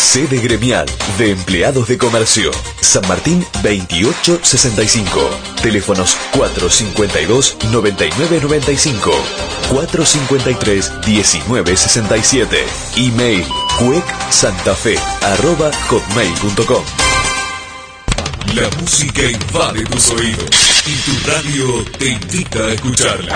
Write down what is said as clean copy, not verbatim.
Sede gremial de empleados de comercio. San Martín 2865. Teléfonos 452-9995. 453-1967. Email cuecsantafe@hotmail.com. La música invade tus oídos y tu radio te invita a escucharla.